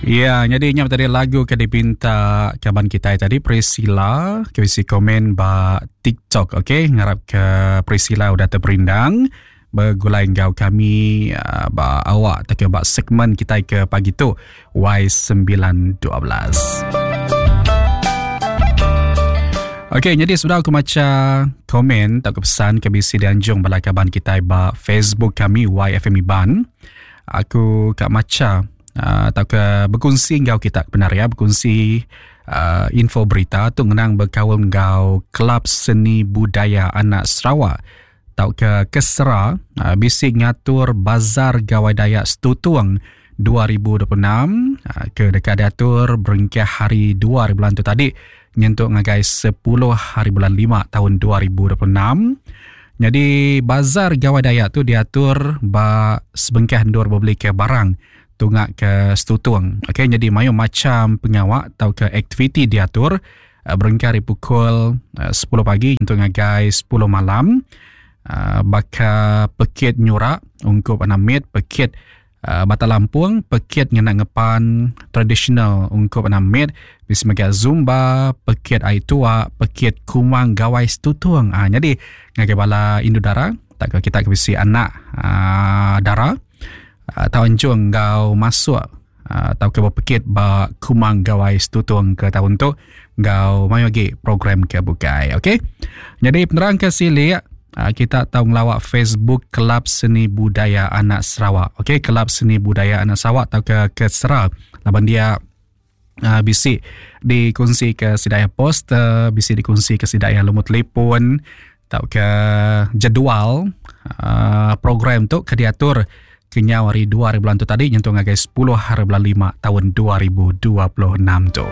Ya, jadi nyam tadi lagu ke dipinta kaban kita tadi Priscilla ke isi komen ba TikTok, okey, ngarap ke Priscilla udah terperindang bergulai gau kami ba awak tak ba segmen kita ke pagi tu Y912. Okey, jadi sudah aku baca komen tak pesan ke bisi dianjung bala kaban kita ba Facebook kami YFM Iban. Aku kat maca atau ke berkongsi ngau kita benar ya, berkongsi info berita tu ngenang berkawal ngau Kelab Seni Budaya Anak Sarawak atau ke Kesera bisik ngatur Bazar Gawai Dayak Setutuang 2026 ke dekat diatur beringkah hari 2 hari bulan tu tadi nyentuk ngagai 10 hari bulan 5 tahun 2026. Jadi Bazar Gawai Dayak tu diatur ba sebengkah ndor berbeli ke barang tungak ke Setutuang. Okey, jadi mayu macam pengawak atau ke aktiviti diatur berengkari pukul 10 pagi untuk ngagai 10 malam. Baka pekit nyurak ungkup anamit, pekit Bata Lampung, pekit ngenak ngepan tradisional ungkup anamit, bisa magai zumba, pekit air tua, pekit kumang gawai Setutuang. Jadi ngagai bala Indu Dara, tak kita kebisi anak Dara atau anjung ngau masuk atau ke berpekit ba kumang gawai Setutuang ke tahun tu ngau mai lagi program ke bukai. Okey, jadi penerang ke sili kita tahu ngelawak Facebook Kelab Seni Budaya Anak Sarawak. Okey, Kelab Seni Budaya Anak Sarawak atau ke Kesera laban dia bisi dikongsi ke sidaya poster, bisi dikongsi ke sidaya lumut telefon atau ke jadual program tu ke diatur kenyau hari 2 hari bulan tu tadi nyentuh ngagai 10 hari bulan 5 tahun 2026 tu.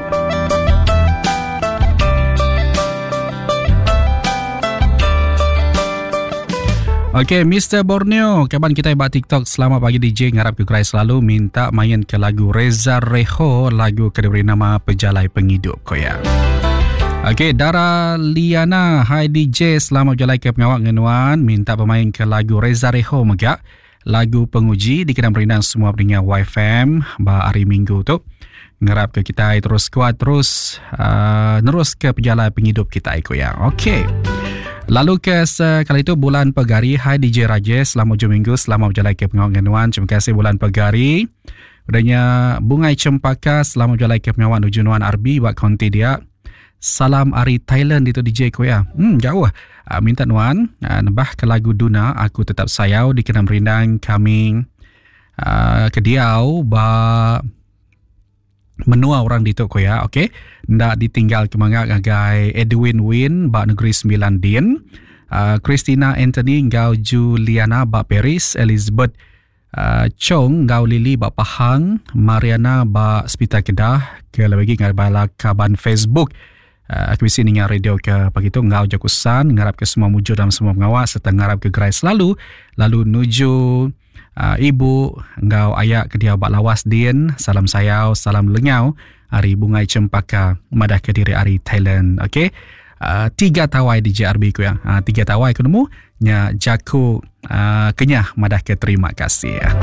Okey, Mr. Borneo, kaban kita buat TikTok selamat pagi DJ ngarap ke Kerai selalu minta main ke lagu Reza Reho, lagu ke diberi nama Pejalai Penghidup koya. Okey, Dara Liana, hai DJ selamat berjalai ke pengawak ngenuan minta pemain ke lagu Reza Reho megak. Lagu penguji dikenal berindang semua pendengar YFM ba hari Minggu tu ngarap ke kita terus kuat terus nerus ke perjalanan penghidup kita ikut ya. Okey, lalu ke sekali itu bulan Pegari, hai DJ Rajesh selamat hujung minggu selamat berjalan ke pengawal ganuan. Terima kasih bulan Pegari. Udahnya Bungai Cempaka selamat berjalan ke pengawal ujuan Arbi buat konti dia. Salam Ari Thailand itu DJ ko ya. Jauh. Minta nuan nebah ke lagu Duna Aku Tetap Sayau dikenal merindang kami ke Diau ba menua orang dituk ko ya. Okey, ndak ditinggal kemangak ngagai Edwin Win ba Negeri Sembilan Din, Christina Anthony ngau Juliana ba Paris, Elizabeth Chong ngau Lily ba Pahang, Mariana ba Spita Kedah ke lagi ngai bala kaban Facebook. Aku isi dengan radio ke pagi tu ngau jakusan ngarap ke semua mujur dalam semua pengawal serta ngarap ke gerai selalu lalu nuju ibu ngau ayak ke dia bak lawas din salam sayau salam lengau hari Bungai Cempaka madah ke diri hari Thailand. Okey, 3 tawai DJ RB ku yang 3 tawai ku nemu nya jaku kenyah madah ke terima kasih ya.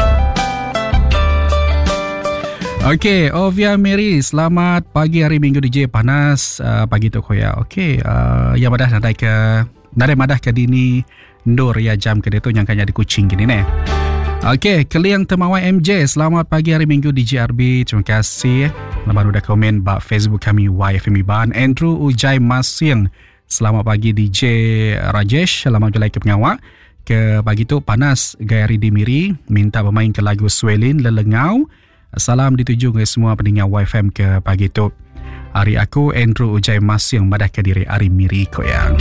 Okey, Ovia Mary, selamat pagi hari Minggu DJ panas pagi tu koya. Okey, ya madah madah ke dini ndur ya jam ke dia tu yang kanya di kucing gini ne. Okey, Keliang Temawai MJ, selamat pagi hari Minggu DJ RB. Terima kasih. Lepas udah komen bak Facebook kami YFM Iban. Andrew Ujai Masing, selamat pagi DJ Rajesh, selamat berjalan ke pengawak. Ke pagi tu panas gaya hari Dimiri, minta bermain ke lagu Swelin Lelengau. Salam dituju ke semua pendengar YFM ke pagi tu. Hari aku Andrew Ujai Mas yang madah ke diri Ari Miri koyang.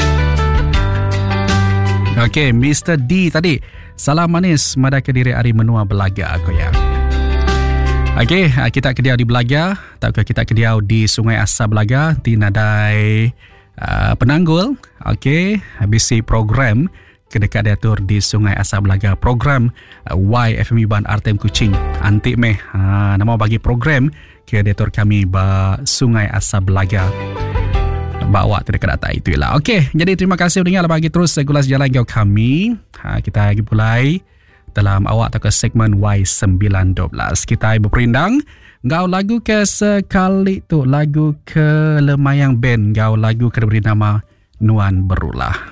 Okey, Mr. D tadi. Salam manis madah ke diri Ari Menua Belaga koyang. Okey, kita kediau di Belaga, ataukah kita kediau di Sungai Asa Belaga di Nadai Penanggul. Okey, habis program kedekat diatur di Sungai Asa Belaga program YFM Iban Artem Kuching antik meh nama bagi program ke diatur kami ba Sungai Asa Belaga bawa terdekat data itu lah. Okey, jadi terima kasih dengar bagi terus regulasi jalan kau kami. Kita lagi mulai dalam awak atau ke segmen Y912. Kita berperindang Gau lagu ke sekali tu, lagu ke Lemayang Band, gau lagu ke beri nama Nuan Berulah.